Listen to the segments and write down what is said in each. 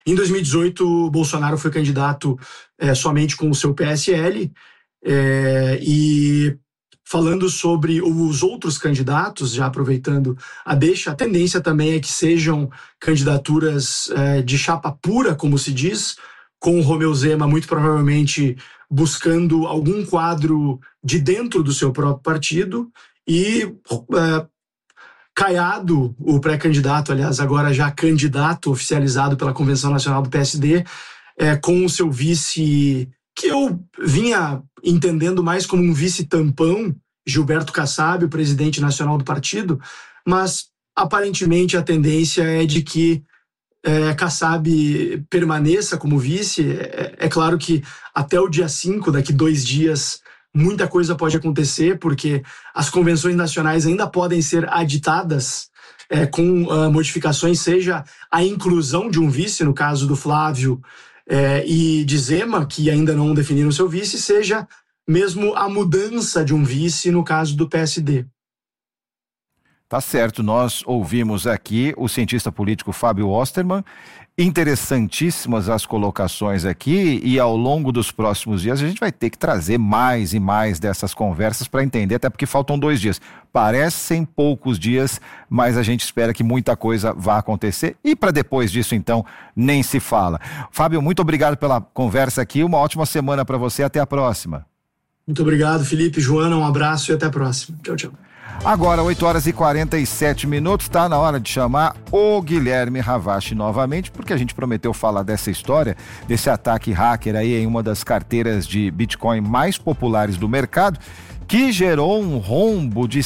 Em 2018, Bolsonaro foi candidato somente com o seu PSL, e falando sobre os outros candidatos, já aproveitando a deixa, a tendência também é que sejam candidaturas de chapa pura, como se diz, com o Romeu Zema muito provavelmente buscando algum quadro de dentro do seu próprio partido, e Caiado, o pré-candidato, aliás, agora já candidato oficializado pela Convenção Nacional do PSD, com o seu vice, que eu vinha entendendo mais como um vice-tampão, Gilberto Kassab, o presidente nacional do partido, mas aparentemente a tendência é de que Kassab permaneça como vice. É claro que até o dia 5, daqui 2 dias, muita coisa pode acontecer, porque as convenções nacionais ainda podem ser aditadas com modificações, seja a inclusão de um vice, no caso do Flávio e de Zema, que ainda não definiram seu vice, seja mesmo a mudança de um vice, no caso do PSD. Tá certo, nós ouvimos aqui o cientista político Fábio Osterman, interessantíssimas as colocações aqui, e ao longo dos próximos dias a gente vai ter que trazer mais e mais dessas conversas para entender, até porque faltam 2 dias. Parecem poucos dias, mas a gente espera que muita coisa vá acontecer, e para depois disso então nem se fala. Fábio, muito obrigado pela conversa aqui, uma ótima semana para você, até a próxima. Muito obrigado, Felipe, Joana, um abraço e até a próxima. Tchau, tchau. Agora, 8h47, está na hora de chamar o Guilherme Ravache novamente, porque a gente prometeu falar dessa história, desse ataque hacker aí em uma das carteiras de Bitcoin mais populares do mercado, que gerou um rombo de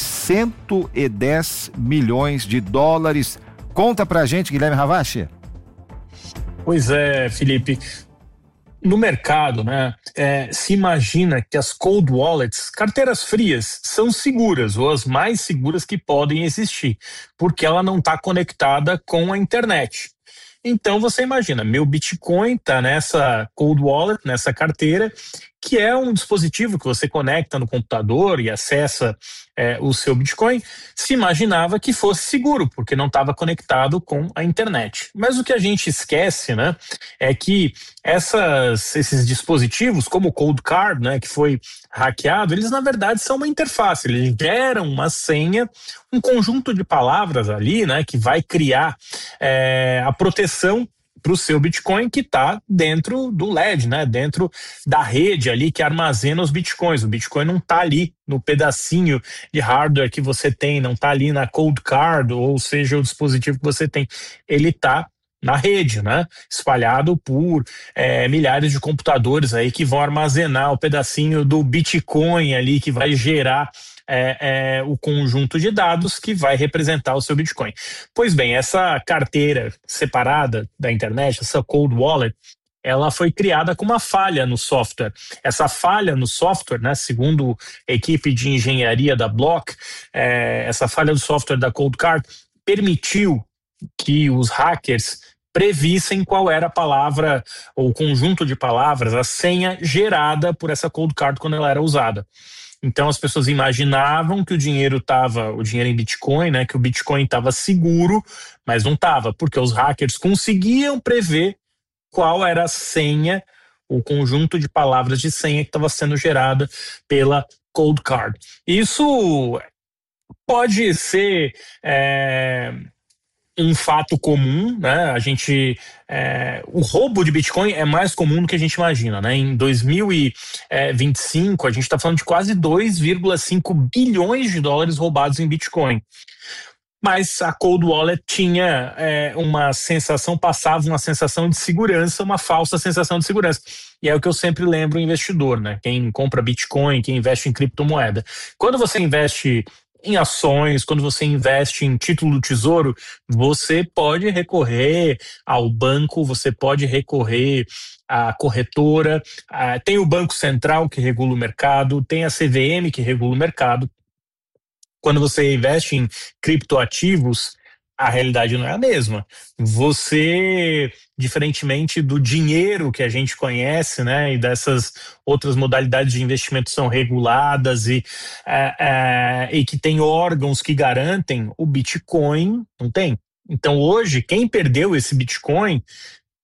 110 milhões de dólares. Conta pra gente, Guilherme Ravache. Pois é, Felipe. No mercado, né, se imagina que as cold wallets, carteiras frias, são seguras, ou as mais seguras que podem existir, porque ela não está conectada com a internet. Então você imagina, meu Bitcoin está nessa cold wallet, nessa carteira, que é um dispositivo que você conecta no computador e acessa o seu Bitcoin. Se imaginava que fosse seguro, porque não estava conectado com a internet. Mas o que a gente esquece, né, é que esses dispositivos, como o Cold Card, né, que foi hackeado, eles na verdade são uma interface, eles geram uma senha, um conjunto de palavras ali, né, que vai criar a proteção para o seu Bitcoin, que está dentro do LED, né? Dentro da rede ali que armazena os Bitcoins. O Bitcoin não está ali no pedacinho de hardware que você tem, não está ali na cold card, ou seja, o dispositivo que você tem. Ele está na rede, né? Espalhado por milhares de computadores aí que vão armazenar o pedacinho do Bitcoin ali que vai gerar o conjunto de dados que vai representar o seu Bitcoin. Pois bem, essa carteira separada da internet, essa cold wallet, ela foi criada com uma falha no software. Essa falha no software, né, segundo a equipe de engenharia da Block, essa falha do software da Cold Card permitiu que os hackers previssem qual era a palavra ou o conjunto de palavras, a senha gerada por essa Cold Card quando ela era usada. Então as pessoas imaginavam que o dinheiro em Bitcoin, né, que o Bitcoin estava seguro, mas não estava, porque os hackers conseguiam prever qual era a senha, o conjunto de palavras de senha que estava sendo gerada pela Cold Card. Isso pode ser um fato comum, né? O roubo de Bitcoin é mais comum do que a gente imagina, né? Em 2025, a gente está falando de quase 2,5 bilhões de dólares roubados em Bitcoin. Mas a Cold Wallet tinha passava uma sensação de segurança, uma falsa sensação de segurança. E é o que eu sempre lembro o investidor, né? Quem compra Bitcoin, quem investe em criptomoeda. Quando você investe em ações, quando você investe em título do tesouro, você pode recorrer ao banco, você pode recorrer à corretora, tem o Banco Central que regula o mercado, tem a CVM que regula o mercado. Quando você investe em criptoativos, a realidade não é a mesma. Você, diferentemente do dinheiro que a gente conhece, né, e dessas outras modalidades de investimento são reguladas e que tem órgãos que garantem, o Bitcoin não tem. Então hoje, quem perdeu esse Bitcoin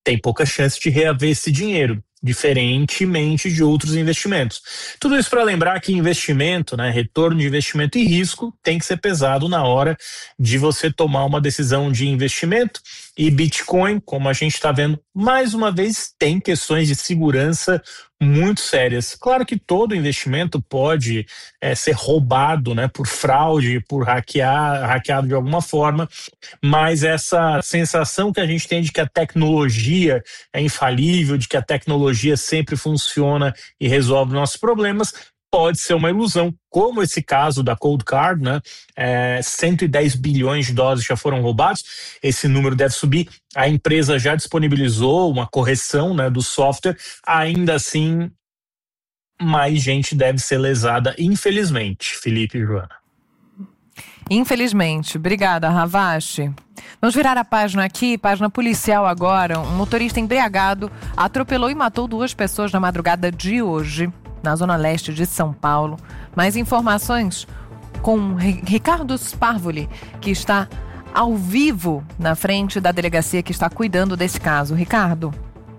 tem pouca chance de reaver esse dinheiro, diferentemente de outros investimentos. Tudo isso para lembrar que investimento, né, retorno de investimento e risco tem que ser pesado na hora de você tomar uma decisão de investimento. E Bitcoin, como a gente está vendo, mais uma vez tem questões de segurança muito sérias. Claro que todo investimento pode ser roubado, né, por fraude, por hackeado de alguma forma, mas essa sensação que a gente tem de que a tecnologia é infalível, de que a tecnologia sempre funciona e resolve nossos problemas, pode ser uma ilusão, como esse caso da Cold Card, né? 110 bilhões de dólares já foram roubados, esse número deve subir, a empresa já disponibilizou uma correção, né, do software, ainda assim mais gente deve ser lesada, infelizmente, Felipe e Joana. Infelizmente. Obrigada, Ravache. Vamos virar a página aqui, página policial agora. Um motorista embriagado atropelou e matou 2 pessoas na madrugada de hoje, na zona leste de São Paulo. Mais informações com Ricardo Sparvoli, que está ao vivo na frente da delegacia que está cuidando desse caso. Ricardo.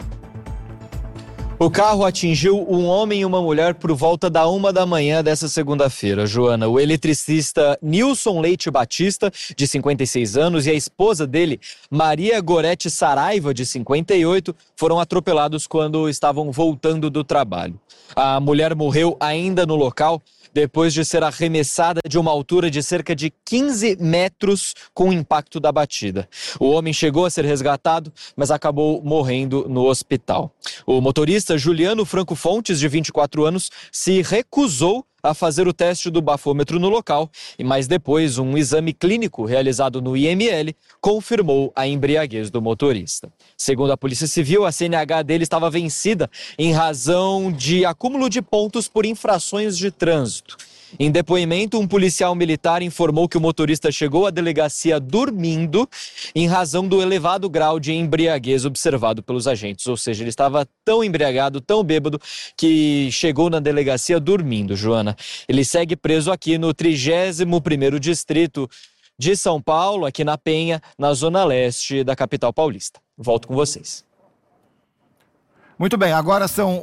O carro atingiu um homem e uma mulher por volta da 1 da manhã dessa segunda-feira, Joana. O eletricista Nilson Leite Batista, de 56 anos, e a esposa dele, Maria Gorete Saraiva, de 58, foram atropelados quando estavam voltando do trabalho. A mulher morreu ainda no local, depois de ser arremessada de uma altura de cerca de 15 metros com o impacto da batida. O homem chegou a ser resgatado, mas acabou morrendo no hospital. O motorista Juliano Franco Fontes, de 24 anos, se recusou a fazer o teste do bafômetro no local, mas depois um exame clínico realizado no IML confirmou a embriaguez do motorista. Segundo a Polícia Civil, a CNH dele estava vencida em razão de acúmulo de pontos por infrações de trânsito. Em depoimento, um policial militar informou que o motorista chegou à delegacia dormindo em razão do elevado grau de embriaguez observado pelos agentes. Ou seja, ele estava tão embriagado, tão bêbado, que chegou na delegacia dormindo, Joana. Ele segue preso aqui no 31º Distrito de São Paulo, aqui na Penha, na zona leste da capital paulista. Volto com vocês. Muito bem, agora são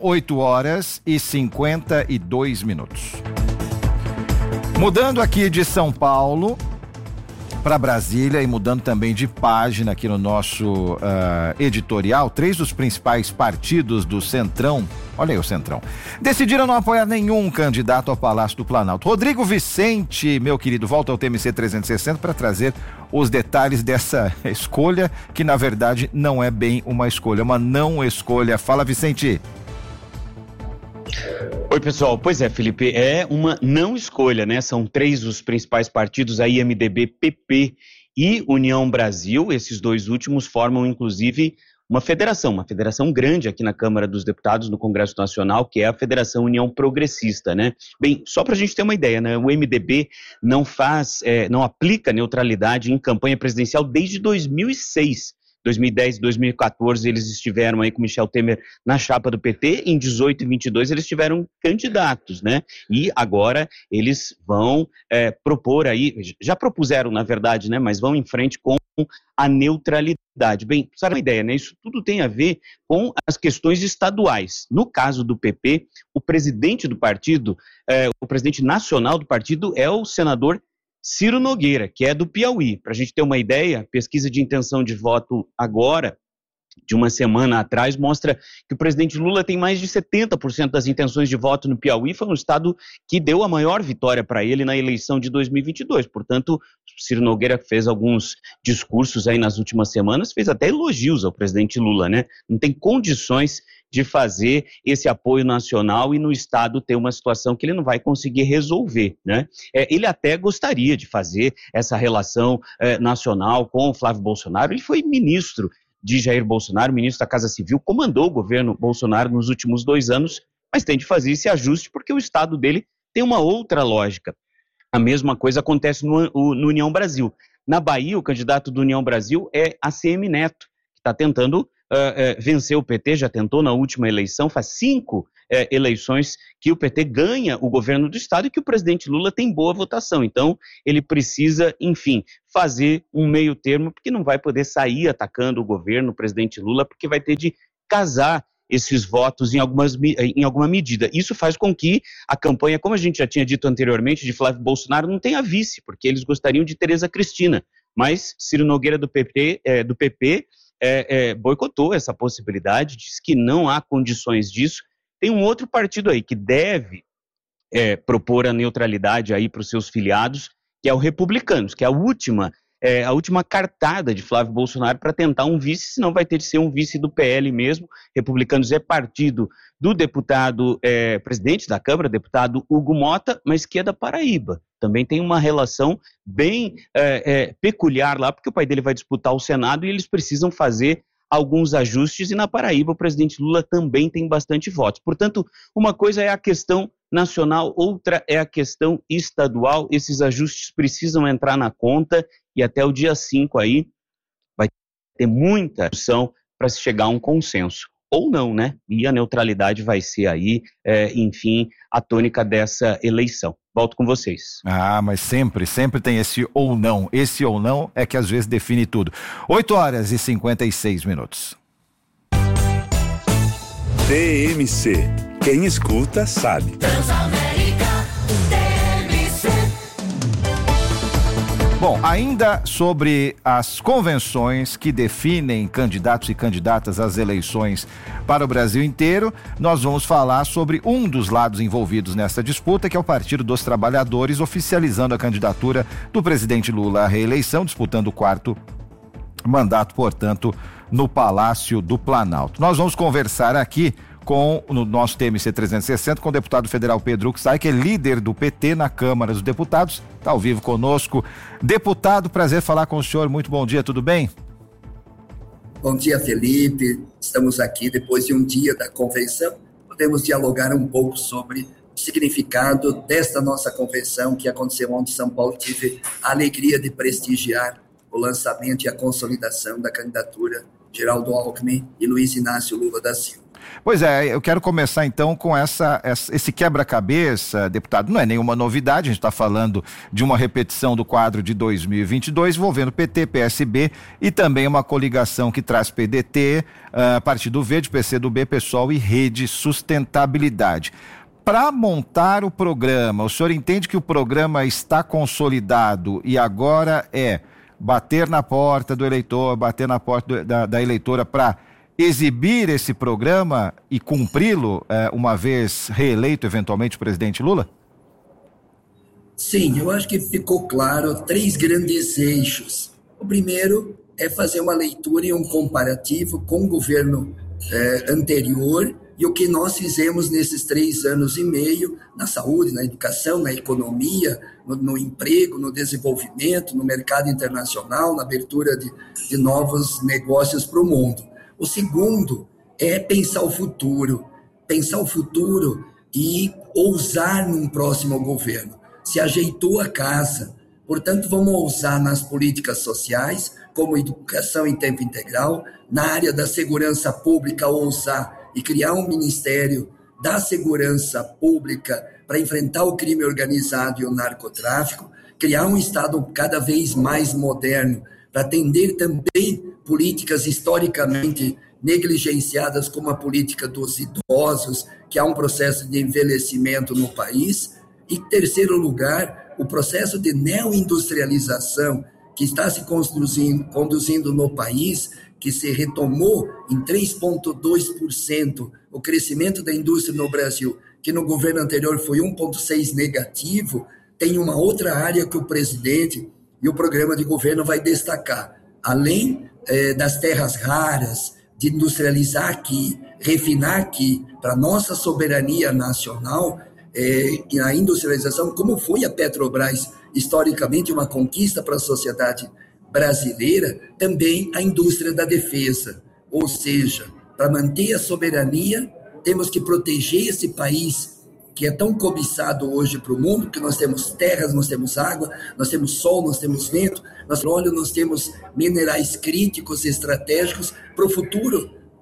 8h52. Mudando aqui de São Paulo para Brasília e mudando também de página aqui no nosso editorial, 3 dos principais partidos do Centrão, olha aí o Centrão, decidiram não apoiar nenhum candidato ao Palácio do Planalto. Rodrigo Vicente, meu querido, volta ao TMC 360 para trazer os detalhes dessa escolha, que na verdade não é bem uma escolha, é uma não escolha. Fala, Vicente. Oi, pessoal. Pois é, Felipe, é uma não escolha, né? São 3 os principais partidos, aí MDB, PP e União Brasil. Esses 2 últimos formam, inclusive, uma federação grande aqui na Câmara dos Deputados, no Congresso Nacional, que é a Federação União Progressista, né? Bem, só para a gente ter uma ideia, né? O MDB não aplica neutralidade em campanha presidencial desde 2006. 2010 e 2014 eles estiveram aí com Michel Temer na chapa do PT, em 18 e 22 eles tiveram candidatos, né? E agora eles vão propor aí, já propuseram na verdade, né? Mas vão em frente com a neutralidade. Bem, para uma ideia, né? Isso tudo tem a ver com as questões estaduais. No caso do PP, o presidente do partido, o presidente nacional do partido é o senador Ciro Nogueira, que é do Piauí. Para a gente ter uma ideia, pesquisa de intenção de voto agora, de uma semana atrás, mostra que o presidente Lula tem mais de 70% das intenções de voto no Piauí. Foi um estado que deu a maior vitória para ele na eleição de 2022. Portanto, Ciro Nogueira fez alguns discursos aí nas últimas semanas, fez até elogios ao presidente Lula, né? Não tem condições de fazer esse apoio nacional e no estado ter uma situação que ele não vai conseguir resolver, né? Ele até gostaria de fazer essa relação nacional com o Flávio Bolsonaro. Ele foi ministro de Jair Bolsonaro, ministro da Casa Civil, comandou o governo Bolsonaro nos últimos 2 anos, mas tem de fazer esse ajuste porque o estado dele tem uma outra lógica. A mesma coisa acontece no União Brasil. Na Bahia, o candidato do União Brasil é ACM Neto, que está tentando vencer o PT, já tentou na última eleição, faz 5 eleições que o PT ganha o governo do estado e que o presidente Lula tem boa votação. Então, ele precisa, enfim, fazer um meio termo, porque não vai poder sair atacando o governo, o presidente Lula, porque vai ter de casar esses votos em alguma medida. Isso faz com que a campanha, como a gente já tinha dito anteriormente, de Flávio Bolsonaro não tenha vice, porque eles gostariam de Tereza Cristina. Mas Ciro Nogueira do PP boicotou essa possibilidade, diz que não há condições disso. Tem um outro partido aí que deve propor a neutralidade aí para os seus filiados, que é o Republicanos, que é a última cartada de Flávio Bolsonaro para tentar um vice, senão vai ter de ser um vice do PL mesmo. Republicanos é partido do deputado, presidente da Câmara, deputado Hugo Mota, mas que é da Paraíba. Também tem uma relação bem peculiar lá, porque o pai dele vai disputar o Senado e eles precisam fazer alguns ajustes, e na Paraíba o presidente Lula também tem bastante votos. Portanto, uma coisa é a questão nacional, outra é a questão estadual. Esses ajustes precisam entrar na conta e até o dia 5 aí vai ter muita discussão para se chegar a um consenso. Ou não, né? E a neutralidade vai ser aí, enfim, a tônica dessa eleição. Volto com vocês. Mas sempre tem esse ou não. Esse ou não é que às vezes define tudo. 8h56. TMC. Quem escuta sabe. Bom, ainda sobre as convenções que definem candidatos e candidatas às eleições para o Brasil inteiro, nós vamos falar sobre um dos lados envolvidos nessa disputa, que é o Partido dos Trabalhadores, oficializando a candidatura do presidente Lula à reeleição, disputando o 4º mandato, portanto, no Palácio do Planalto. Nós vamos conversar aqui no nosso TMC 360 com o deputado federal Pedro Uxay, que é líder do PT na Câmara dos Deputados, está ao vivo conosco. Deputado, prazer falar com o senhor, muito bom dia, tudo bem? Bom dia, Felipe, estamos aqui depois de um dia da convenção, podemos dialogar um pouco sobre o significado desta nossa convenção que aconteceu ontem em São Paulo. Tive a alegria de prestigiar o lançamento e a consolidação da candidatura Geraldo Alckmin e Luiz Inácio Lula da Silva. Pois é, eu quero começar então com esse quebra-cabeça, deputado. Não é nenhuma novidade, a gente está falando de uma repetição do quadro de 2022, envolvendo PT, PSB e também uma coligação que traz PDT, Partido Verde, PCdoB, PSOL e Rede Sustentabilidade. Para montar o programa, o senhor entende que o programa está consolidado e agora é bater na porta do eleitor, bater na porta da eleitora para exibir esse programa e cumpri-lo uma vez reeleito eventualmente o presidente Lula? Sim, eu acho que ficou claro 3 grandes eixos. O primeiro é fazer uma leitura e um comparativo com o governo anterior e o que nós fizemos nesses 3 anos e meio na saúde, na educação, na economia, no emprego, no desenvolvimento, no mercado internacional, na abertura de novos negócios para o mundo. O segundo é pensar o futuro e ousar num próximo governo. Se ajeitou a casa, portanto, vamos ousar nas políticas sociais, como educação em tempo integral, na área da segurança pública, ousar e criar um Ministério da Segurança Pública para enfrentar o crime organizado e o narcotráfico, criar um Estado cada vez mais moderno para atender também políticas historicamente negligenciadas como a política dos idosos, que há um processo de envelhecimento no país. E, em terceiro lugar, o processo de neoindustrialização que está se conduzindo no país, que se retomou em 3,2% o crescimento da indústria no Brasil, que no governo anterior foi 1,6% negativo. Tem uma outra área que o presidente e o programa de governo vai destacar. Além das terras raras, de industrializar aqui, refinar aqui, para nossa soberania nacional, e a industrialização, como foi a Petrobras, historicamente uma conquista para a sociedade brasileira, também a indústria da defesa. Ou seja, para manter a soberania, temos que proteger esse país que é tão cobiçado hoje para o mundo, porque nós temos terras, nós temos água, nós temos sol, nós temos vento, nós temos minerais críticos, estratégicos para o futuro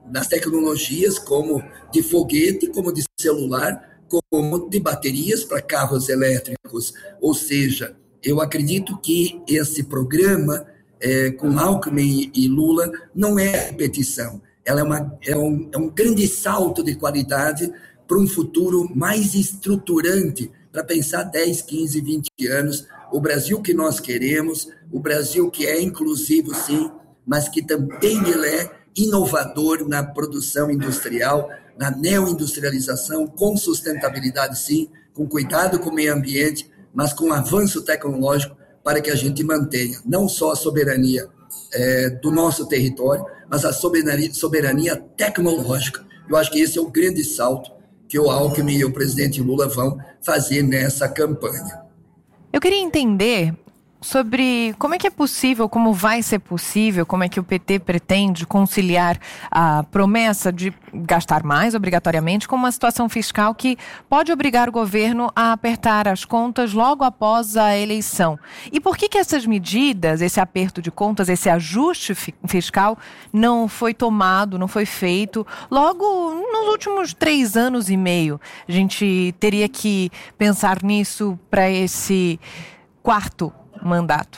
nas tecnologias como de foguete, como de celular, como de baterias para carros elétricos. Ou seja, eu acredito que esse programa com Alckmin e Lula não é repetição. Ela é um grande salto de qualidade para um futuro mais estruturante, para pensar 10, 15, 20 anos, o Brasil que nós queremos, o Brasil que é inclusivo, sim, mas que também ele é inovador na produção industrial, na neoindustrialização, com sustentabilidade, sim, com cuidado com o meio ambiente, mas com avanço tecnológico para que a gente mantenha não só a soberania do nosso território, mas a soberania tecnológica. Eu acho que esse é o grande salto que o Alckmin e o presidente Lula vão fazer nessa campanha. Eu queria entender sobre como é que é possível, como vai ser possível, como é que o PT pretende conciliar a promessa de gastar mais obrigatoriamente com uma situação fiscal que pode obrigar o governo a apertar as contas logo após a eleição. E por que essas medidas, esse aperto de contas, esse ajuste fiscal não foi tomado, não foi feito logo nos últimos 3 anos e meio? A gente teria que pensar nisso para esse 4º mandato.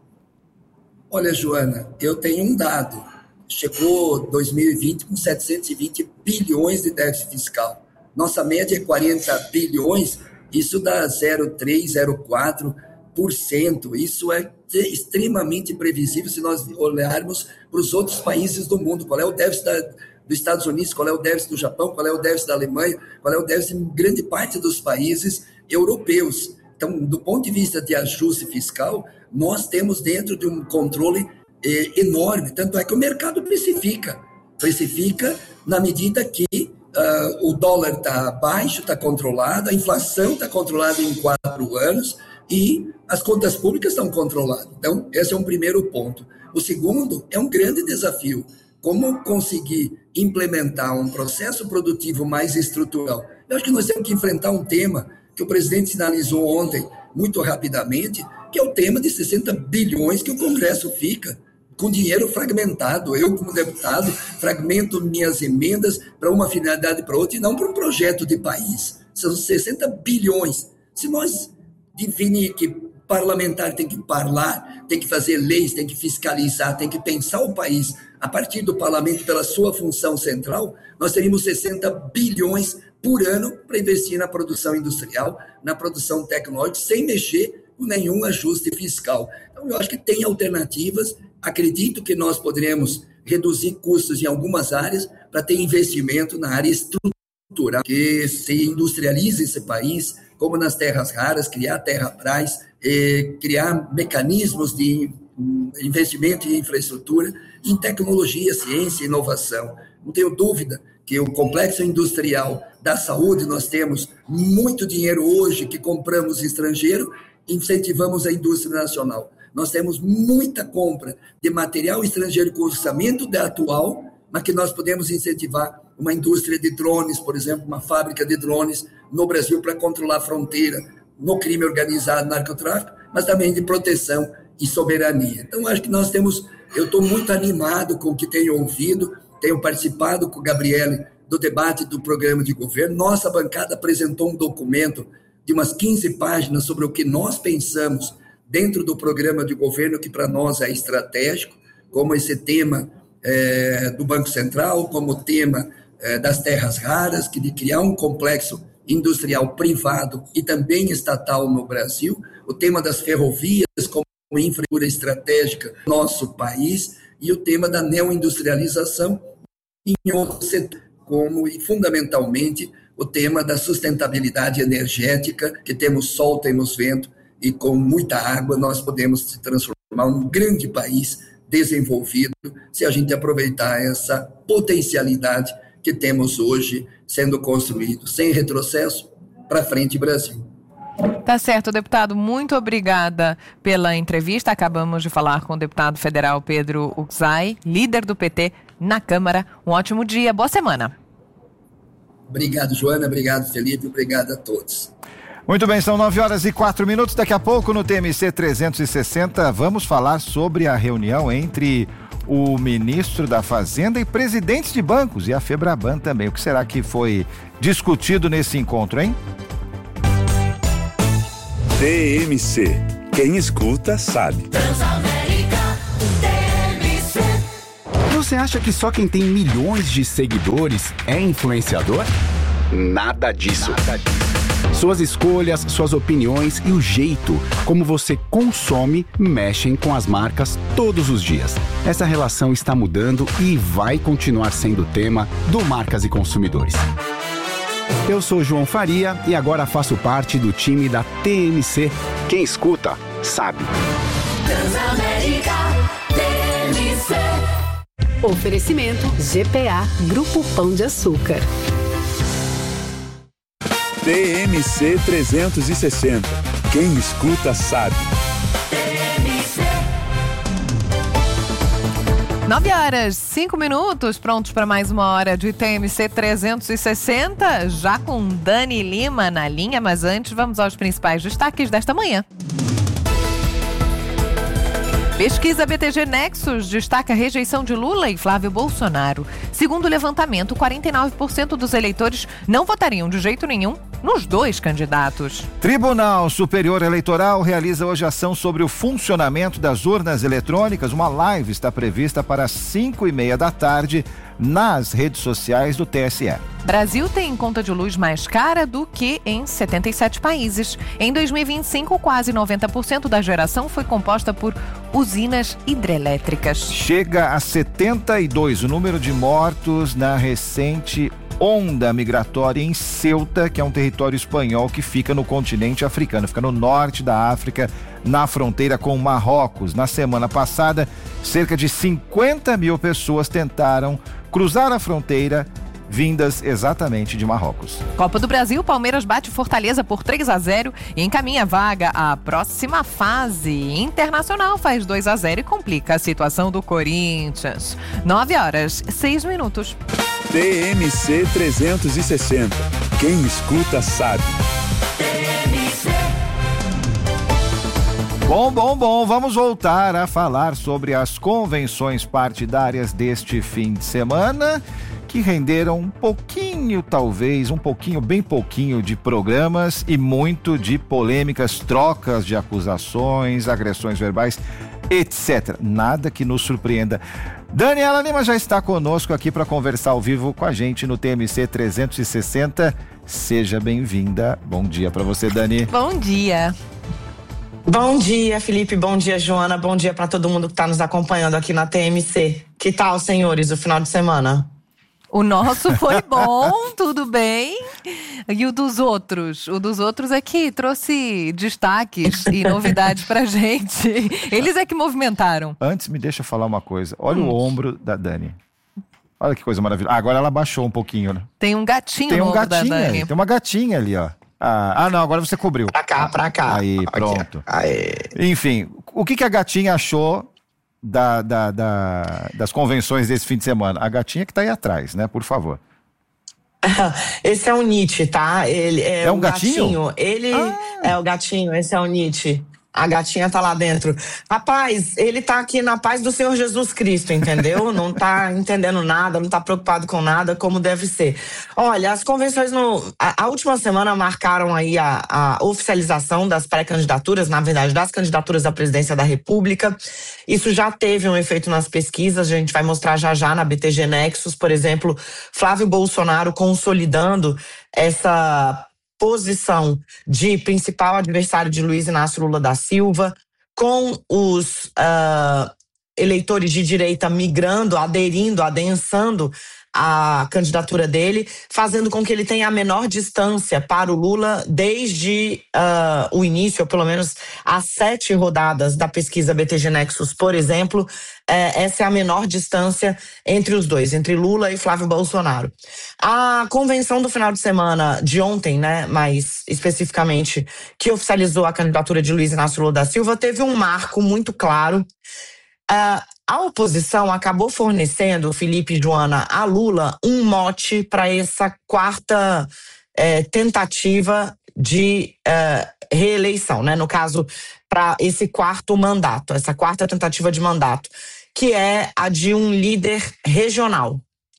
Olha, Joana, eu tenho um dado. Chegou 2020 com 720 bilhões de déficit fiscal. Nossa média é 40 bilhões, isso dá 0,3%, 0,4%. Isso é extremamente previsível se nós olharmos para os outros países do mundo. Qual é o déficit dos Estados Unidos, qual é o déficit do Japão, qual é o déficit da Alemanha, qual é o déficit em grande parte dos países europeus. Então, do ponto de vista de ajuste fiscal, nós temos dentro de um controle enorme. Tanto é que o mercado precifica na medida que o dólar está baixo, está controlado, a inflação está controlada em 4 anos e as contas públicas estão controladas. Então, esse é um primeiro ponto. O segundo é um grande desafio. Como conseguir implementar um processo produtivo mais estrutural? Eu acho que nós temos que enfrentar um tema que o presidente sinalizou ontem, muito rapidamente, que é o tema de 60 bilhões que o Congresso fica com dinheiro fragmentado. Eu, como deputado, fragmento minhas emendas para uma finalidade e para outra, e não para um projeto de país. São 60 bilhões. Se nós definir que parlamentar tem que falar, tem que fazer leis, tem que fiscalizar, tem que pensar o país a partir do parlamento pela sua função central, nós teríamos 60 bilhões por ano para investir na produção industrial, na produção tecnológica, sem mexer com nenhum ajuste fiscal. Então, eu acho que tem alternativas. Acredito que nós poderemos reduzir custos em algumas áreas para ter investimento na área estrutural, que se industrialize esse país, como nas terras raras, criar terra-praz, criar mecanismos de investimento em infraestrutura, em tecnologia, ciência e inovação. Não tenho dúvida que o complexo industrial da saúde, nós temos muito dinheiro hoje que compramos estrangeiro, incentivamos a indústria nacional. Nós temos muita compra de material estrangeiro com orçamento da atual, mas que nós podemos incentivar uma indústria de drones, por exemplo, uma fábrica de drones no Brasil para controlar a fronteira, no crime organizado, narcotráfico, mas também de proteção e soberania. Então, acho que nós temos, eu estou muito animado com o que tenho ouvido, tenho participado com o Gabriele do debate do programa de governo. Nossa bancada apresentou um documento de umas 15 páginas sobre o que nós pensamos dentro do programa de governo, que para nós é estratégico, como esse tema do Banco Central, como o tema das terras raras, que de criar um complexo industrial privado e também estatal no Brasil, o tema das ferrovias como infraestrutura estratégica do nosso país e o tema da neoindustrialização em outro setor, como e fundamentalmente o tema da sustentabilidade energética, que temos sol, temos vento e com muita água nós podemos se transformar num grande país desenvolvido se a gente aproveitar essa potencialidade que temos hoje sendo construído, sem retrocesso, para frente Brasil. Tá certo, deputado. Muito obrigada pela entrevista. Acabamos de falar com o deputado federal Pedro Uczai, líder do PT na Câmara. Um ótimo dia, boa semana. Obrigado, Joana. Obrigado, Felipe. Obrigado a todos. Muito bem, são 9h04. Daqui a pouco no TMC 360 vamos falar sobre a reunião entre o ministro da Fazenda e presidentes de bancos e a Febraban também. O que será que foi discutido nesse encontro, hein? TMC. Quem escuta sabe. Você acha que só quem tem milhões de seguidores é influenciador? Nada disso. Suas escolhas, suas opiniões e o jeito como você consome mexem com as marcas todos os dias. Essa relação está mudando e vai continuar sendo tema do Marcas e Consumidores. Eu sou João Faria e agora faço parte do time da TMC. Quem escuta, sabe. Transamérica TMC. Oferecimento GPA Grupo Pão de Açúcar. TMC 360. Quem escuta sabe. 9h05, prontos para mais uma hora de TMC 360, já com Dani Lima na linha, mas antes vamos aos principais destaques desta manhã. Pesquisa BTG Nexus destaca a rejeição de Lula e Flávio Bolsonaro. Segundo o levantamento, 49% dos eleitores não votariam de jeito nenhum nos dois candidatos. Tribunal Superior Eleitoral realiza hoje ação sobre o funcionamento das urnas eletrônicas. Uma live está prevista para 5h30 da tarde nas redes sociais do TSE. Brasil tem conta de luz mais cara do que em 77 países. Em 2025, quase 90% da geração foi composta por usinas hidrelétricas. Chega a 72 o número de mortos na recente onda migratória em Ceuta, que é um território espanhol que fica no continente africano, fica no norte da África, na fronteira com Marrocos. Na semana passada, cerca de 50 mil pessoas tentaram cruzar a fronteira, vindas exatamente de Marrocos. Copa do Brasil, Palmeiras bate Fortaleza por 3-0 e encaminha a vaga à próxima fase. Internacional faz 2-0 e complica a situação do Corinthians. 9h06. TMC 360. Quem escuta sabe. Bom, vamos voltar a falar sobre as convenções partidárias deste fim de semana, que renderam um pouquinho, talvez, bem pouquinho de programas e muito de polêmicas, trocas de acusações, agressões verbais, etc. Nada que nos surpreenda. Daniela Lima já está conosco aqui para conversar ao vivo com a gente no TMC 360. Seja bem-vinda. Bom dia para você, Dani. Bom dia. Bom dia, Felipe. Bom dia, Joana. Bom dia para todo mundo que está nos acompanhando aqui na TMC. Que tal, senhores, o final de semana? O nosso foi bom, tudo bem. E o dos outros? O dos outros é que trouxe destaques e novidades pra gente. Eles é que movimentaram. Antes, me deixa falar uma coisa. Olha o ombro da Dani. Olha que coisa maravilhosa. Agora ela baixou um pouquinho, né? Tem um gatinho no ombro da Dani. Tem uma gatinha ali, ó. Não, agora você cobriu. Pra cá. Aí, pronto. Aí. Enfim, o que a gatinha achou das convenções desse fim de semana? A gatinha que tá aí atrás, né? Por favor. Esse é o Nietzsche, tá? Ele é um gatinho? Ele é o gatinho, esse é o Nietzsche. A gatinha tá lá dentro. Rapaz, ele tá aqui na paz do Senhor Jesus Cristo, entendeu? Não tá entendendo nada, não tá preocupado com nada, como deve ser. Olha, as convenções a última semana marcaram aí a oficialização das pré-candidaturas, na verdade, das candidaturas à presidência da República. Isso já teve um efeito nas pesquisas, a gente vai mostrar já na BTG Nexus, por exemplo, Flávio Bolsonaro consolidando essa posição de principal adversário de Luiz Inácio Lula da Silva, com os eleitores de direita migrando, adensando a candidatura dele, fazendo com que ele tenha a menor distância para o Lula desde o início, ou pelo menos as 7 rodadas da pesquisa BTG Nexus, por exemplo. Essa é a menor distância entre os dois, entre Lula e Flávio Bolsonaro. A convenção do final de semana de ontem, né, mais especificamente, que oficializou a candidatura de Luiz Inácio Lula da Silva, teve um marco muito claro. A oposição acabou fornecendo, Felipe e Joana, a Lula um mote para essa quarta tentativa de reeleição, né? No caso, para esse quarto mandato, essa quarta tentativa de mandato, que é a de um líder regional.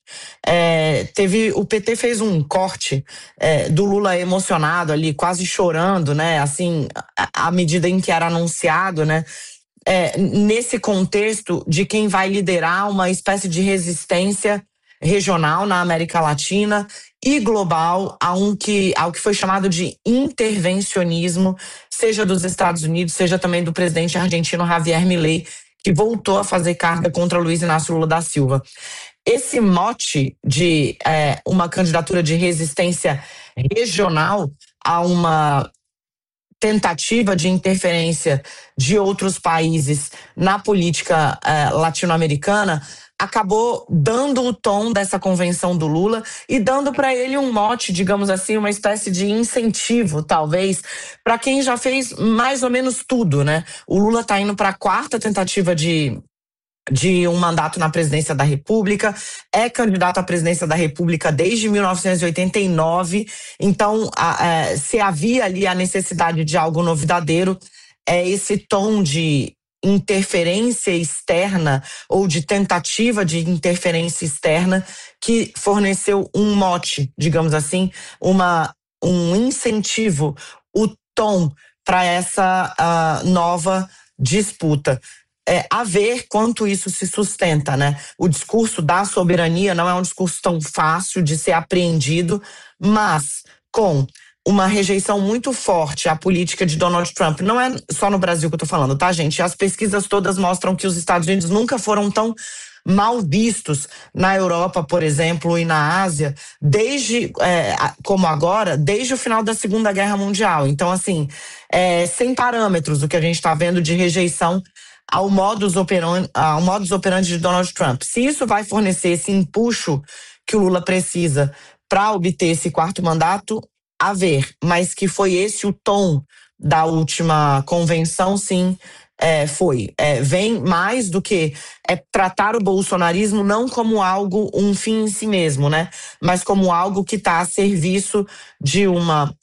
O PT fez um corte do Lula emocionado ali, quase chorando, né? Assim, à medida em que era anunciado, né? Nesse contexto de quem vai liderar uma espécie de resistência regional na América Latina e global ao que foi chamado de intervencionismo, seja dos Estados Unidos, seja também do presidente argentino Javier Milei, que voltou a fazer carga contra Luiz Inácio Lula da Silva. Esse mote de uma candidatura de resistência regional a uma tentativa de interferência de outros países na política latino-americana acabou dando o tom dessa convenção do Lula e dando para ele um mote, digamos assim, uma espécie de incentivo, talvez, para quem já fez mais ou menos tudo, né? O Lula está indo para a 4ª tentativa de um mandato na presidência da República, é candidato à presidência da República desde 1989, então se havia ali a necessidade de algo novidadeiro, esse tom de interferência externa ou de tentativa de interferência externa que forneceu um mote, digamos assim, um incentivo, o tom para essa nova disputa. A ver quanto isso se sustenta, né? O discurso da soberania não é um discurso tão fácil de ser apreendido, mas com uma rejeição muito forte à política de Donald Trump. Não é só no Brasil que eu tô falando, tá, gente? As pesquisas todas mostram que os Estados Unidos nunca foram tão mal vistos na Europa, por exemplo, e na Ásia, como agora, desde o final da Segunda Guerra Mundial. Então, assim, sem parâmetros o que a gente está vendo de rejeição ao modus operandi de Donald Trump. Se isso vai fornecer esse empuxo que o Lula precisa para obter esse 4º mandato, a ver. Mas que foi esse o tom da última convenção, sim, foi. Vem mais do que tratar o bolsonarismo não como algo, um fim em si mesmo, né? Mas como algo que está a serviço de uma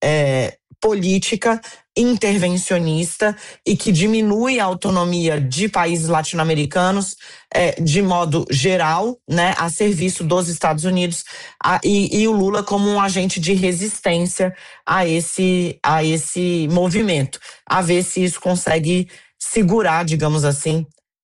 política intervencionista e que diminui a autonomia de países latino-americanos de modo geral, né, a serviço dos Estados Unidos, e o Lula como um agente de resistência a esse movimento, a ver se isso consegue segurar, digamos assim,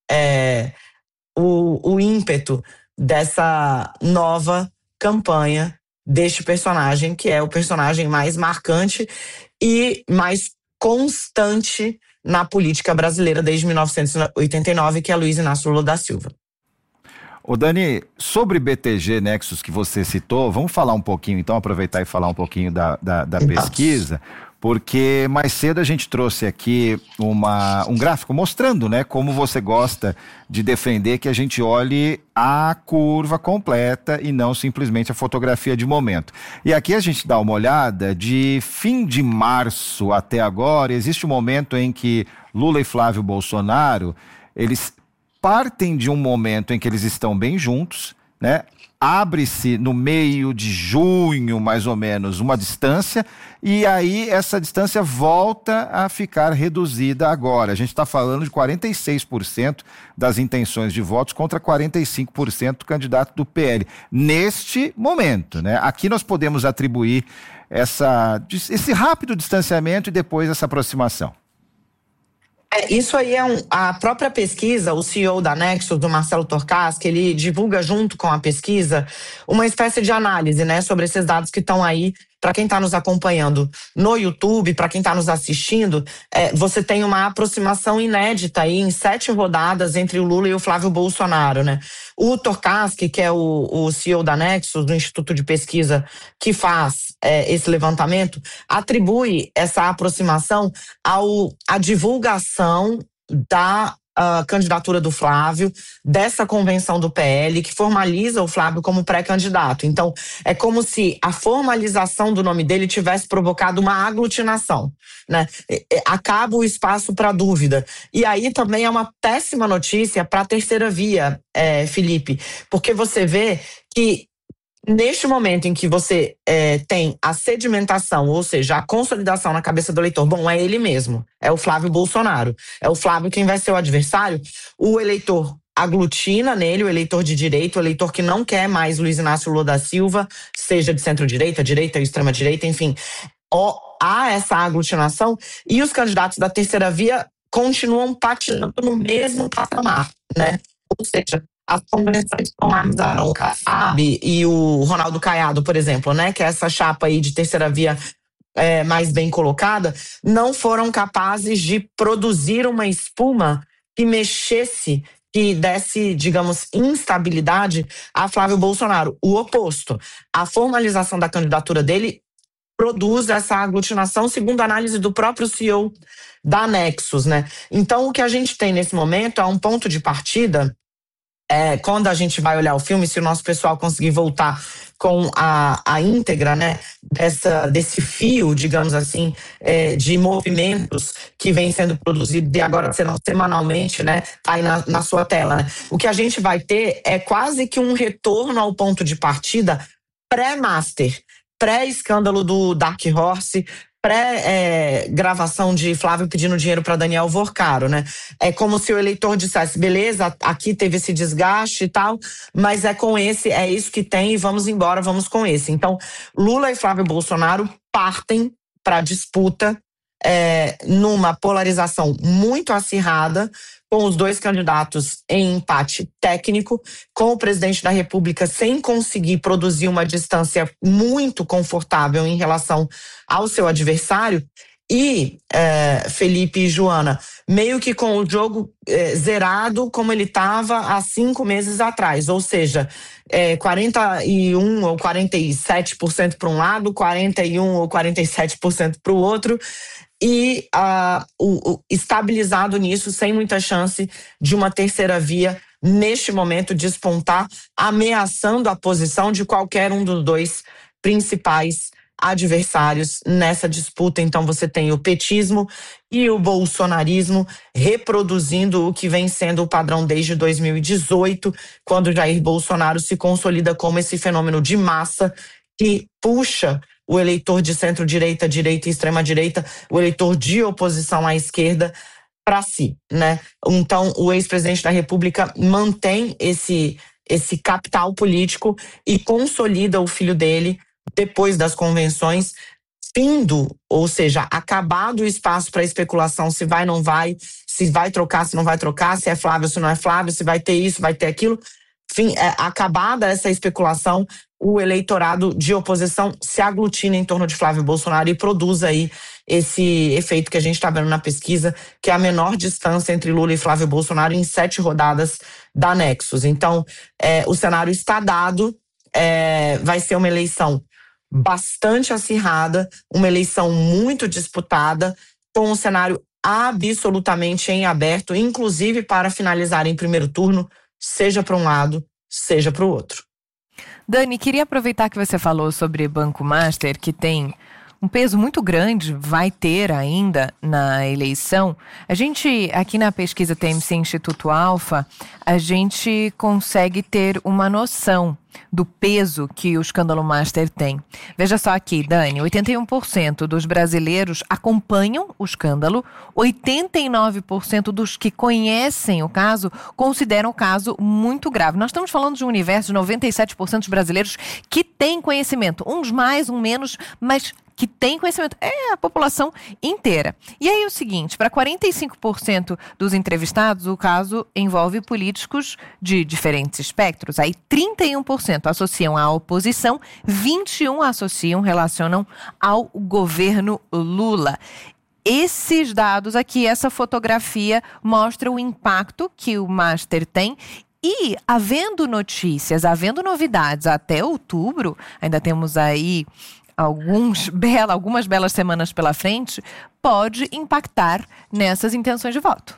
o ímpeto dessa nova campanha deste personagem, que é o personagem mais marcante e mais constante na política brasileira desde 1989, que é Luiz Inácio Lula da Silva. Ô Dani, sobre BTG Nexus que você citou, vamos falar um pouquinho, então, aproveitar e falar um pouquinho da pesquisa, porque mais cedo a gente trouxe aqui um gráfico mostrando, né, como você gosta de defender que a gente olhe a curva completa e não simplesmente a fotografia de momento. E aqui a gente dá uma olhada de fim de março até agora. Existe um momento em que Lula e Flávio Bolsonaro, eles partem de um momento em que eles estão bem juntos, né? Abre-se no meio de junho, mais ou menos, uma distância, e aí essa distância volta a ficar reduzida agora. A gente está falando de 46% das intenções de votos contra 45% do candidato do PL. Neste momento, né? Aqui nós podemos atribuir esse rápido distanciamento e depois essa aproximação. Isso aí a própria pesquisa, o CEO da Nexus, do Marcelo Torcas, que ele divulga junto com a pesquisa uma espécie de análise, né, sobre esses dados que estão aí. Para quem está nos acompanhando no YouTube, para quem está nos assistindo, você tem uma aproximação inédita aí em 7 rodadas entre o Lula e o Flávio Bolsonaro, né? O Torcaski, que é o CEO da Nexus, do Instituto de Pesquisa que faz esse levantamento, atribui essa aproximação à divulgação da candidatura do Flávio, dessa convenção do PL, que formaliza o Flávio como pré-candidato. Então, é como se a formalização do nome dele tivesse provocado uma aglutinação, né? Acaba o espaço para dúvida. E aí também é uma péssima notícia para a terceira via, Felipe, porque você vê que neste momento em que você tem a sedimentação, ou seja, a consolidação na cabeça do eleitor, bom, é ele mesmo, é o Flávio Bolsonaro, é o Flávio quem vai ser o adversário, o eleitor aglutina nele o eleitor de direita, o eleitor que não quer mais Luiz Inácio Lula da Silva, seja de centro-direita, direita ou extrema-direita, enfim. Há essa aglutinação e os candidatos da terceira via continuam patinando no mesmo patamar, né? Ou seja, as convenções com o Kassab e o Ronaldo Caiado, por exemplo, né? Que é essa chapa aí de terceira via mais bem colocada, não foram capazes de produzir uma espuma que mexesse, que desse, digamos, instabilidade a Flávio Bolsonaro. O oposto. A formalização da candidatura dele produz essa aglutinação, segundo a análise do próprio CEO da Nexus, né? Então, o que a gente tem nesse momento é um ponto de partida. Quando a gente vai olhar o filme, se o nosso pessoal conseguir voltar com a íntegra, né, desse fio, digamos assim, de movimentos que vem sendo produzido e agora sendo semanalmente, né, aí na sua tela, né? O que a gente vai ter é quase que um retorno ao ponto de partida pré-master, pré-escândalo do Dark Horse, pré-gravação de Flávio pedindo dinheiro para Daniel Vorcaro, né? É como se o eleitor dissesse, beleza, aqui teve esse desgaste e tal, mas é isso que tem e vamos embora, vamos com esse. Então, Lula e Flávio Bolsonaro partem para a disputa numa polarização muito acirrada, com os dois candidatos em empate técnico, com o presidente da República sem conseguir produzir uma distância muito confortável em relação ao seu adversário, e Felipe e Joana, meio que com o jogo zerado como ele estava há 5 meses atrás, ou seja, 41% ou 47% para um lado, 41% ou 47% para o outro, e estabilizado nisso, sem muita chance de uma terceira via, neste momento, despontar, ameaçando a posição de qualquer um dos dois principais adversários nessa disputa. Então você tem o petismo e o bolsonarismo reproduzindo o que vem sendo o padrão desde 2018, quando Jair Bolsonaro se consolida como esse fenômeno de massa que puxa o eleitor de centro-direita, direita e extrema-direita, o eleitor de oposição à esquerda para si, né? Então, o ex-presidente da República mantém esse capital político e consolida o filho dele depois das convenções, ou seja, acabado o espaço para especulação se vai, não vai, se vai trocar, se não vai trocar, se é Flávio, se não é Flávio, se vai ter isso, vai ter aquilo. Enfim, acabada essa especulação, o eleitorado de oposição se aglutina em torno de Flávio Bolsonaro e produz aí esse efeito que a gente está vendo na pesquisa, que é a menor distância entre Lula e Flávio Bolsonaro em 7 rodadas da Nexus. Então, o cenário está dado, vai ser uma eleição bastante acirrada, uma eleição muito disputada, com um cenário absolutamente em aberto, inclusive para finalizar em primeiro turno, seja para um lado, seja para o outro. Dani, queria aproveitar que você falou sobre Banco Master, que tem um peso muito grande, vai ter ainda na eleição. A gente, aqui na pesquisa TMC Instituto Alfa, a gente consegue ter uma noção do peso que o escândalo Master tem. Veja só aqui, Dani, 81% dos brasileiros acompanham o escândalo, 89% dos que conhecem o caso consideram o caso muito grave. Nós estamos falando de um universo de 97% dos brasileiros que têm conhecimento, uns mais, uns menos, mas que tem conhecimento, é a população inteira. E aí o seguinte, para 45% dos entrevistados, o caso envolve políticos de diferentes espectros. Aí 31% associam à oposição, 21% relacionam ao governo Lula. Esses dados aqui, essa fotografia mostra o impacto que o Master tem. E havendo notícias, havendo novidades até outubro, ainda temos aí algumas belas semanas pela frente, pode impactar nessas intenções de voto.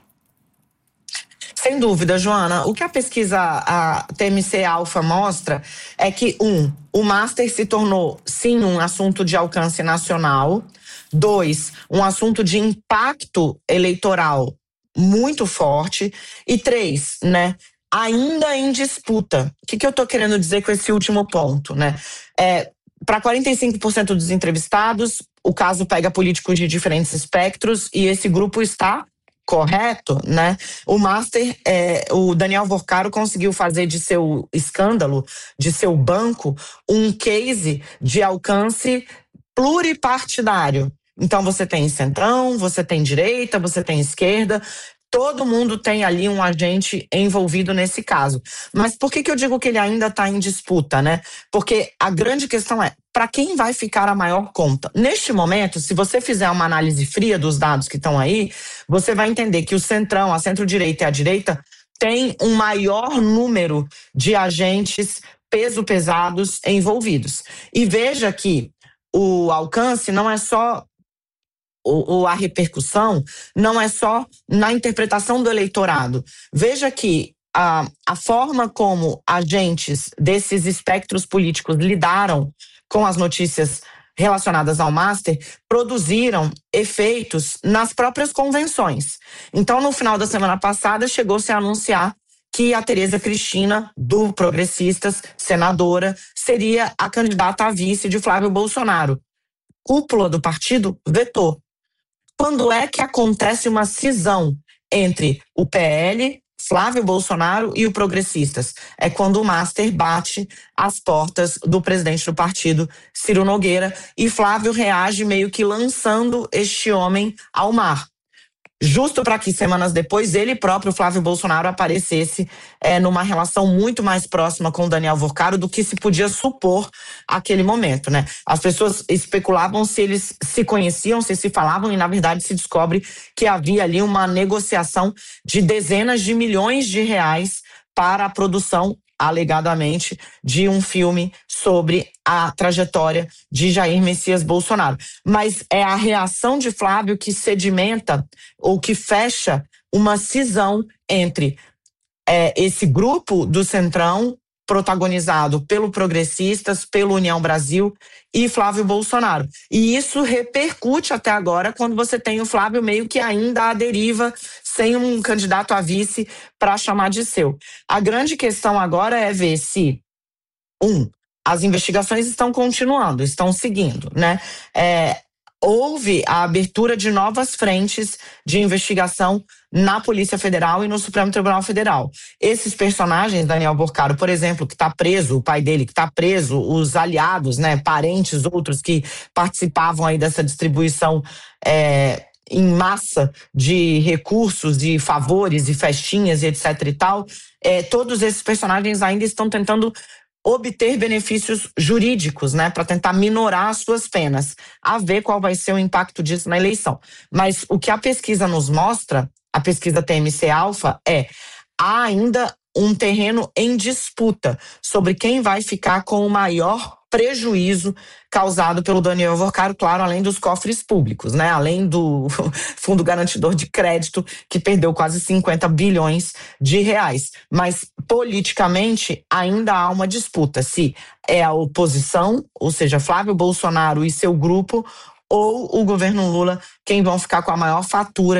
Sem dúvida, Joana. O que a pesquisa a TMC Alfa mostra é que, o Master se tornou, sim, um assunto de alcance nacional. 2, um assunto de impacto eleitoral muito forte. E 3, né, ainda em disputa. O que eu estou querendo dizer com esse último ponto, né? Para 45% dos entrevistados, o caso pega políticos de diferentes espectros e esse grupo está correto, né? O Master, o Daniel Vorcaro conseguiu fazer de seu escândalo, de seu banco, um case de alcance pluripartidário. Então você tem centrão, você tem direita, você tem esquerda, todo mundo tem ali um agente envolvido nesse caso. Mas por que eu digo que ele ainda está em disputa, né? Porque a grande questão é, para quem vai ficar a maior conta? Neste momento, se você fizer uma análise fria dos dados que estão aí, você vai entender que o centrão, a centro-direita e a direita tem um maior número de agentes pesados envolvidos. E veja que o alcance não é só a repercussão não é só na interpretação do eleitorado. Veja que a forma como agentes desses espectros políticos lidaram com as notícias relacionadas ao Master produziram efeitos nas próprias convenções. Então, no final da semana passada, chegou-se a anunciar que a Tereza Cristina, do Progressistas, senadora, seria a candidata a vice de Flávio Bolsonaro. Cúpula do partido vetou. Quando é que acontece uma cisão entre o PL, Flávio Bolsonaro e o Progressistas? É quando o Master bate às portas do presidente do partido, Ciro Nogueira, e Flávio reage meio que lançando este homem ao mar. Justo para que semanas depois ele próprio, Flávio Bolsonaro, aparecesse numa relação muito mais próxima com o Daniel Vorcaro do que se podia supor naquele momento, né? As pessoas especulavam se eles se conheciam, se falavam, e na verdade se descobre que havia ali uma negociação de dezenas de milhões de reais para a produção, alegadamente, de um filme sobre a trajetória de Jair Messias Bolsonaro. Mas é a reação de Flávio que sedimenta ou que fecha uma cisão entre esse grupo do Centrão, protagonizado pelo Progressistas, pelo União Brasil e Flávio Bolsonaro. E isso repercute até agora quando você tem o Flávio meio que ainda à deriva, sem um candidato a vice para chamar de seu. A grande questão agora é ver se, as investigações estão continuando, estão seguindo, né? Houve a abertura de novas frentes de investigação na Polícia Federal e no Supremo Tribunal Federal. Esses personagens, Daniel Vorcaro, por exemplo, que está preso, o pai dele que está preso, os aliados, né, parentes, outros que participavam aí dessa distribuição em massa de recursos, de favores e festinhas e etc e tal, todos esses personagens ainda estão tentando obter benefícios jurídicos, né, para tentar minorar as suas penas, a ver qual vai ser o impacto disso na eleição. Mas o que a pesquisa nos mostra, a pesquisa TMC Alpha, há ainda um terreno em disputa sobre quem vai ficar com o maior prejuízo causado pelo Daniel Vorcaro, claro, além dos cofres públicos, né? Além do Fundo Garantidor de Crédito, que perdeu quase 50 bilhões de reais. Mas, politicamente, ainda há uma disputa. Se é a oposição, ou seja, Flávio Bolsonaro e seu grupo, ou o governo Lula, quem vai ficar com a maior fatura,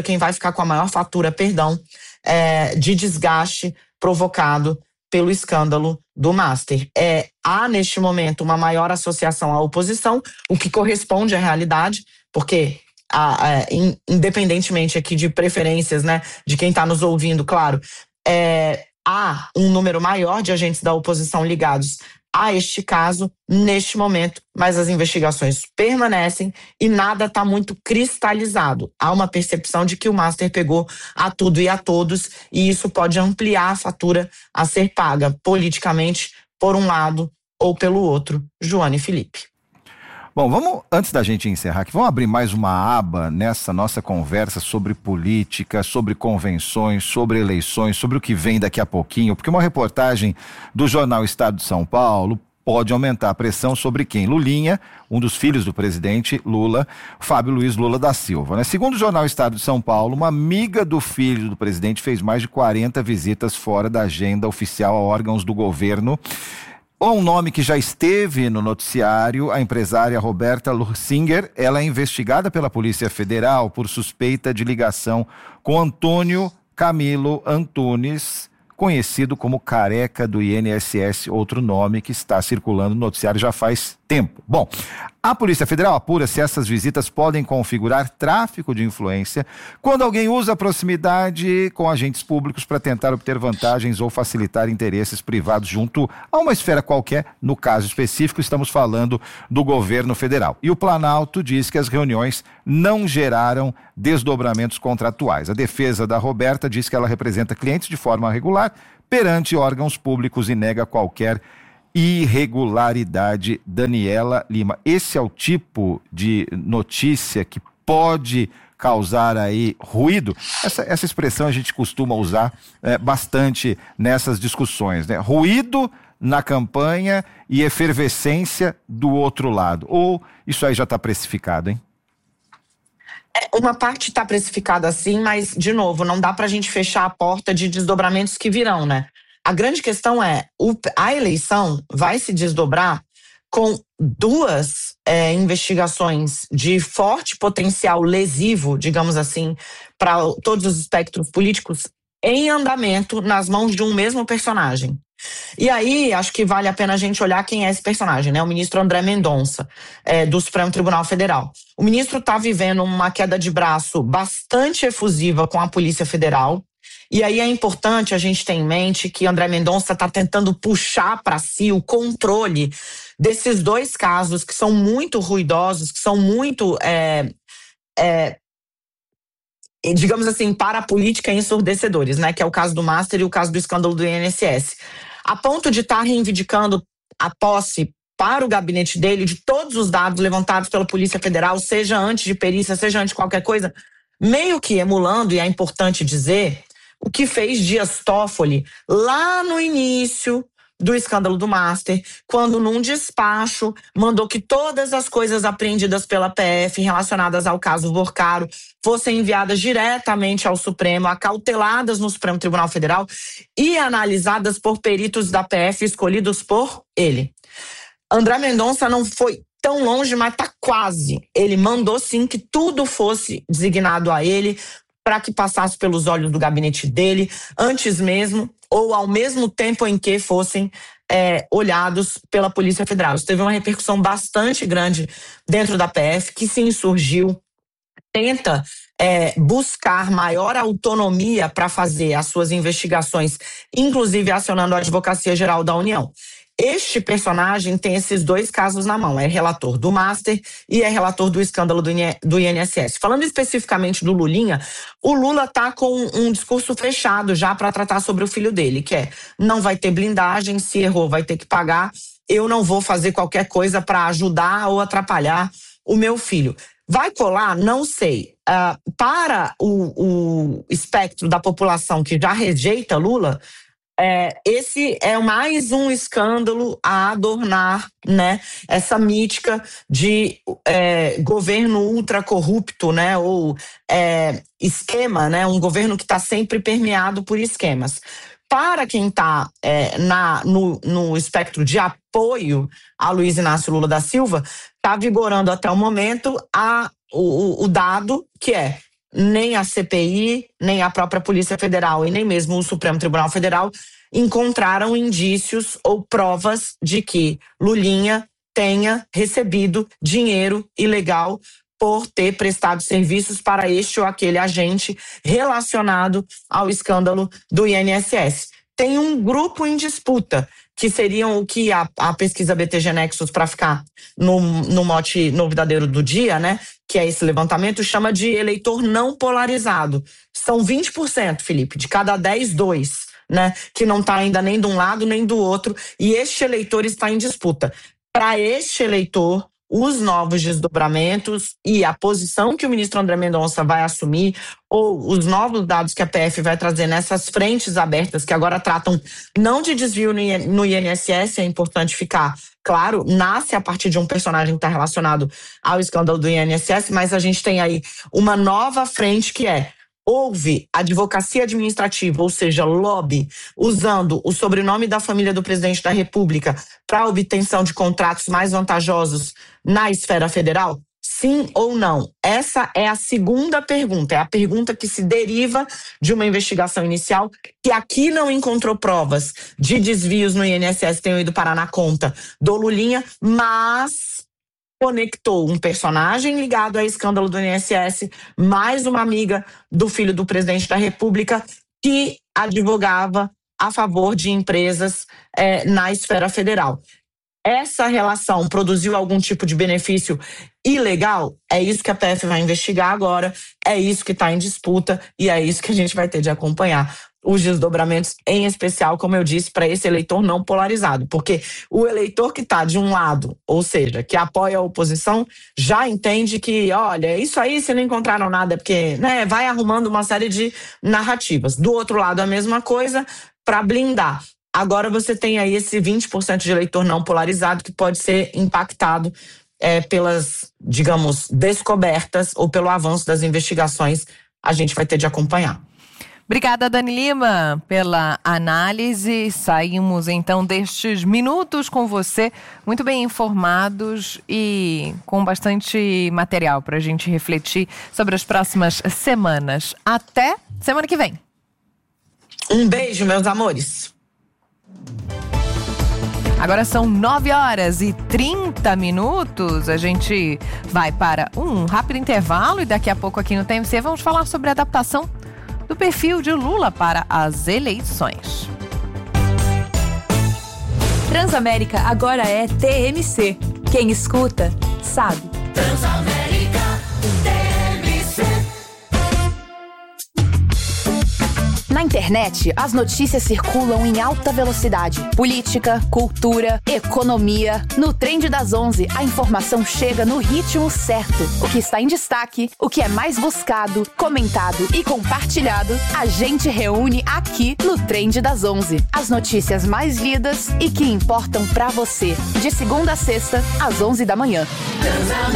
de desgaste provocado pelo escândalo do Master. Há, neste momento, uma maior associação à oposição, o que corresponde à realidade, porque, independentemente aqui de preferências, né, de quem está nos ouvindo, claro, há um número maior de agentes da oposição ligados a este caso, neste momento, mas as investigações permanecem e nada está muito cristalizado. Há uma percepção de que o Master pegou a tudo e a todos, e isso pode ampliar a fatura a ser paga politicamente por um lado ou pelo outro. Joana e Felipe. Bom, vamos, antes da gente encerrar aqui, vamos abrir mais uma aba nessa nossa conversa sobre política, sobre convenções, sobre eleições, sobre o que vem daqui a pouquinho, porque uma reportagem do jornal Estado de São Paulo pode aumentar a pressão sobre quem? Lulinha, um dos filhos do presidente Lula, Fábio Luiz Lula da Silva, né? Segundo o jornal Estado de São Paulo, uma amiga do filho do presidente fez mais de 40 visitas fora da agenda oficial a órgãos do governo. Um nome que já esteve no noticiário, a empresária Roberta Lursinger, ela é investigada pela Polícia Federal por suspeita de ligação com Antônio Camilo Antunes, conhecido como Careca do INSS, outro nome que está circulando no noticiário já faz tempo. Bom, A Polícia Federal apura se essas visitas podem configurar tráfico de influência quando alguém usa a proximidade com agentes públicos para tentar obter vantagens ou facilitar interesses privados junto a uma esfera qualquer. No caso específico, estamos falando do governo federal. E o Planalto diz que as reuniões não geraram desdobramentos contratuais. A defesa da Roberta diz que ela representa clientes de forma regular perante órgãos públicos e nega qualquer irregularidade. Daniela Lima, esse é o tipo de notícia que pode causar aí ruído? Essa expressão a gente costuma usar bastante nessas discussões, né? Ruído na campanha e efervescência do outro lado. Ou isso aí já está precificado, hein? Uma parte está precificada assim, mas, de novo, não dá para a gente fechar a porta de desdobramentos que virão, né? A grande questão é, a eleição vai se desdobrar com duas investigações de forte potencial lesivo, digamos assim, para todos os espectros políticos em andamento nas mãos de um mesmo personagem. E aí, acho que vale a pena a gente olhar quem é esse personagem, né? O ministro André Mendonça, do Supremo Tribunal Federal. O ministro está vivendo uma queda de braço bastante efusiva com a Polícia Federal. E aí é importante a gente ter em mente que André Mendonça está tentando puxar para si o controle desses dois casos que são muito ruidosos, que são muito, digamos assim, para a política ensurdecedores, né? Que é o caso do Master e o caso do escândalo do INSS. A ponto de estar reivindicando a posse para o gabinete dele de todos os dados levantados pela Polícia Federal, seja antes de perícia, seja antes de qualquer coisa, meio que emulando, e é importante dizer, o que fez Dias Toffoli lá no início do escândalo do Master, quando num despacho mandou que todas as coisas apreendidas pela PF relacionadas ao caso Vorcaro fossem enviadas diretamente ao Supremo, acauteladas no Supremo Tribunal Federal e analisadas por peritos da PF escolhidos por ele. André Mendonça não foi tão longe, mas tá quase. Ele mandou sim que tudo fosse designado a ele, para que passasse pelos olhos do gabinete dele, antes mesmo ou ao mesmo tempo em que fossem olhados pela Polícia Federal. Isso teve uma repercussão bastante grande dentro da PF, que se insurgiu, tenta buscar maior autonomia para fazer as suas investigações, inclusive acionando a Advocacia Geral da União. Este personagem tem esses dois casos na mão, é relator do Master e é relator do escândalo do INSS. Falando especificamente do Lulinha, o Lula está com um discurso fechado já para tratar sobre o filho dele, que é, não vai ter blindagem, se errou vai ter que pagar, eu não vou fazer qualquer coisa para ajudar ou atrapalhar o meu filho. Vai colar? Não sei. Para o espectro da população que já rejeita Lula, esse é mais um escândalo a adornar, né, essa mítica de governo ultra corrupto, né, ou esquema, né, um governo que está sempre permeado por esquemas. Para quem está no espectro de apoio a Luiz Inácio Lula da Silva, está vigorando até o momento o dado que nem a CPI, nem a própria Polícia Federal e nem mesmo o Supremo Tribunal Federal encontraram indícios ou provas de que Lulinha tenha recebido dinheiro ilegal por ter prestado serviços para este ou aquele agente relacionado ao escândalo do INSS. Tem um grupo em disputa, que seriam o que a pesquisa BTG Nexus, para ficar no mote novidadeiro do dia, né, que é esse levantamento, chama de eleitor não polarizado. São 20%, Felipe, de cada 10, 2, né, que não está ainda nem de um lado nem do outro, e este eleitor está em disputa. Para este eleitor, os novos desdobramentos e a posição que o ministro André Mendonça vai assumir, ou os novos dados que a PF vai trazer nessas frentes abertas, que agora tratam não de desvio no INSS, é importante ficar claro, nasce a partir de um personagem que está relacionado ao escândalo do INSS, mas a gente tem aí uma nova frente que houve advocacia administrativa, ou seja, lobby, usando o sobrenome da família do presidente da República para a obtenção de contratos mais vantajosos na esfera federal? Sim ou não? Essa é a segunda pergunta, é a pergunta que se deriva de uma investigação inicial que aqui não encontrou provas de desvios no INSS tenham ido parar na conta do Lulinha, mas conectou um personagem ligado ao escândalo do INSS, mais uma amiga do filho do presidente da República, que advogava a favor de empresas na esfera federal. Essa relação produziu algum tipo de benefício ilegal? É isso que a PF vai investigar agora, é isso que está em disputa e é isso que a gente vai ter de acompanhar. Os desdobramentos, em especial, como eu disse, para esse eleitor não polarizado. Porque o eleitor que está de um lado, ou seja, que apoia a oposição, já entende que, olha, isso aí se não encontraram nada, porque vai arrumando uma série de narrativas. Do outro lado, a mesma coisa, para blindar. Agora você tem aí esse 20% de eleitor não polarizado que pode ser impactado pelas, digamos, descobertas ou pelo avanço das investigações. A gente vai ter de acompanhar. Obrigada, Dani Lima, pela análise. Saímos, então, destes minutos com você, muito bem informados e com bastante material para a gente refletir sobre as próximas semanas. Até semana que vem. Um beijo, meus amores. Agora são 9h30. A gente vai para um rápido intervalo e daqui a pouco aqui no TMC vamos falar sobre a adaptação do perfil de Lula para as eleições. Transamérica agora é TMC. Quem escuta, sabe. Transamérica TMC. Na internet, as notícias circulam em alta velocidade. Política, cultura, economia. No Trend das 11, a informação chega no ritmo certo. O que está em destaque, o que é mais buscado, comentado e compartilhado, a gente reúne aqui no Trend das 11. As notícias mais lidas e que importam pra você. De segunda a sexta, às 11 da manhã.